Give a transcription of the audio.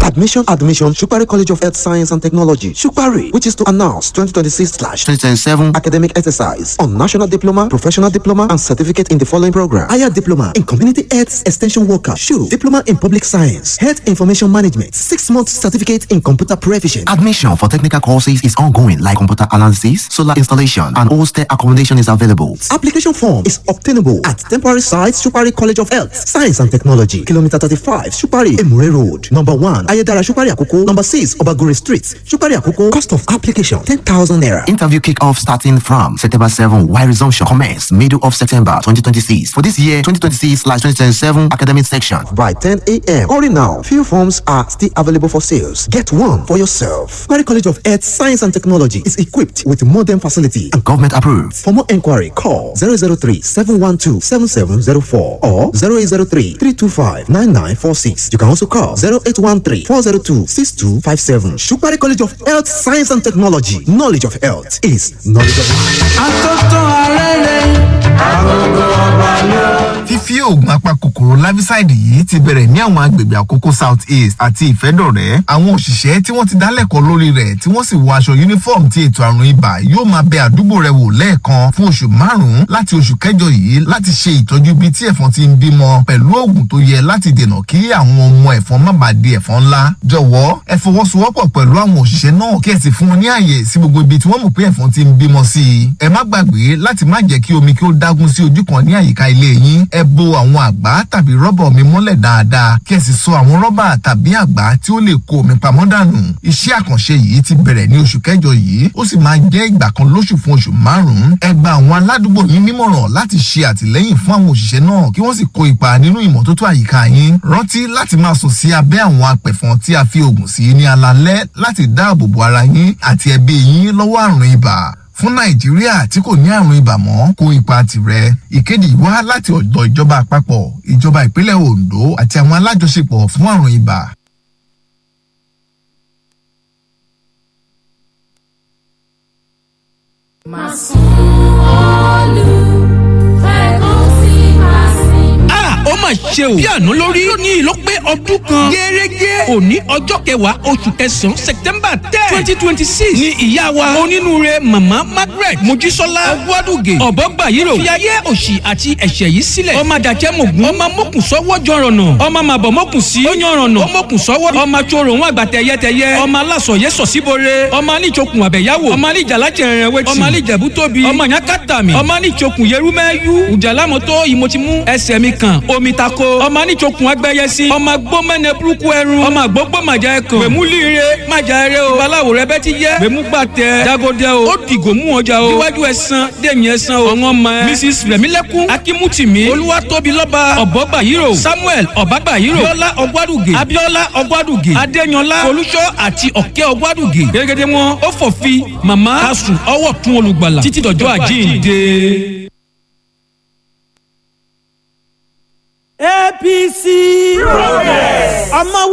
Admission, Shukari College of Health Science and Technology, Shukari, which is to announce 2026/2027 academic exercise on National Diploma, Professional Diploma, and Certificate in the following program: Higher Diploma in Community Health Extension Worker, SHU, Diploma in Public Science, Health Information Management, 6-month Certificate in Computer Proficiency. Admission for technical courses is ongoing, like computer analysis, solar installation, and hostel accommodation is available. Application form is obtainable at temporary site Shukari College of Health Science and Technology, Kilometer 35, Shukari, Emure Road, number 1, Ayedara Shukari Akoko, number 6, Obagure Street, Shukari Akoko. Cost of application 10,000 naira. Interview kick-off starting from September 7, while resumption commence middle of September 2026 for this year 2026/2027 academic section by 10 a.m. Hurry now. Few forms are still available for sales. Get one for yourself. Shukari College of Health Science and Technology is equipped with modern facility and government approved. For more inquiry, call 003-712-7704 or 0803-325-9946. You can also call 0813-402-6257. Shukari College of Health Science and Technology. Knowledge of health is knowledge of life. Fífi oògùn apakòkòrò larvicide yìí ti bẹ̀rẹ̀ ní àwọn agbègbè Àkókò South East àti Ìfẹ́dọ̀rẹ́. Àwọn òṣìṣẹ́ tí wọ́n ti dálẹ́kọ̀ọ́ lórí rẹ̀ tí wọ́n sì wọ aṣọ uniform ti ètò àrùn ibà yóò máa bẹ àdúgbò rẹ̀ wò lẹ́ẹ̀kan fún oṣù 5 láti oṣù kẹjọ yìí láti ṣe ìtọ́jú ibi tí ẹ̀fọn ti ń bímọ pẹ̀lú oògùn tó yẹ láti dènà kí àwọn ọmọ ẹ̀fọn má bàa di ẹ̀fọn ńlá. Jọ̀wọ́ ẹ fọwọ́sowọ́pọ̀ pẹ̀lú àwọn òṣìṣẹ́ náà kí ẹ sì fún wọn ní àyè sí gbogbo ibi tí wọ́n mọ̀ pé ẹ̀fọn ti ń bímọ sí i. Ẹ má gbàgbé láti má jẹ́ kí omi kí ó dágún sí ojú kan ní àyíká ilé yín. Ẹ bo àwọn àgbá tàbí rọ́bà omi mọ́lẹ̀ dáadáa kí ẹ sì so àwọn rọ́bà tàbí àgbá tí ó lè kó omi pamọ́ dànù. Iṣẹ́ àkànṣe yìí ti bẹ̀rẹ̀ ní oṣù kẹjọ yìí ó sì máa jẹ́ ìgbà kan lóṣù fún oṣù 5. Ẹ gba àwọn aládùúgbò yín nímọ̀ràn láti ṣe àtìlẹ́yìn fún àwọn òṣìṣẹ́ náà kí wọ́n sì kó ipa nínú ìmọ́tótó àyíká yín. Rántí láti máa sùn sí abẹ́ àwọn apẹ̀fọn tí a fi oògùn sí ní alaalẹ́ láti dáàbò bo ara yín àti ẹbí yín lọ́wọ́ àrùn ibà. Fún Nàìjíríà tí kò ní àrùn ibà mọ́, kó ipa tirẹ̀. Ìkéde wá láti ọ̀dọ̀ ìjọba àpapọ̀, ìjọba ìpínlẹ̀ Ondo àti àwọn alájọṣepọ̀ fún àrùn ibà. Ó mà ṣe o bí àná lórí ní ló pé ọdún kan gẹ́gẹ́ òní ọjọ́ kẹwàá oṣù kẹsàn-án September 10, 2026 ní ìyá wa onínúure màmá Margaret Mojísọ́lá Ọgbọ́dùgè Ọ̀bọ́gbàyírò fi ayé òṣì àti ẹ̀ṣẹ̀ yìí sílẹ̀. Ọmọ àdàjẹ́ mògún ọmọ mọ́kùn sọ́wọ́ jọ̀rọ̀nà ọmọ màbọ̀ mọ́kùn sí óyànrànà ọmọkùn sọ́wọ́ ọmọ àtòrò wọn àgbà tẹ̀yẹtẹ̀yẹ ọmọ alásọ̀yẹ sọ̀síbore ọmọ alíjokùn àbẹ̀yáwò ọmọ alíjàlájẹ̀rẹ̀ wẹ́tì ọmọ alíjẹ̀bútóbi ọmọ àyàkátàmì ọmọ alíjokùn yerúmẹ́yú ìjàlámọ́tò ìmọ̀tìmú ẹsẹ̀ mi kan omi tako ọmọ aníjokùn agbẹ́yẹsí ọmọ agbómẹ́nẹ burúkú ẹrun ọmọ àgbógbó màjà ẹkàn gbèmú líire màjà ẹrẹ o baláwo rẹ bẹ́ ti yẹ gbèmú gbàtẹ jagodẹ o ó dìgò mú ọjà o iwájú ẹ̀sán dẹ̀yìn ẹ̀sán o ọ̀ngàn mọ́ ẹ Mrs Rẹ̀mílẹ́kún Akímútìmí Olúwatóbilọ́ba Ọ̀bọ́gbàyírò Samuel Ọ̀bágbàyírò Bíọ́lá Ọgbádùgè Abíọ́lá Ọgbádùgè Adéyanlá Olúṣọ́ àti Ọ̀kẹ́ Ọgbádùgè gẹ́gẹ́dẹ́ wọn ó fòfin màmá asùn ọwọ́ tún olùgbàlà títí dọjọ́ àjíǹde. APC progress.